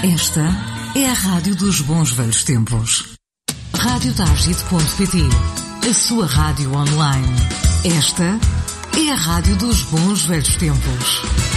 Esta é a rádio dos bons velhos tempos. Radiotarget.pt, a sua rádio online. Esta é a rádio dos bons velhos tempos.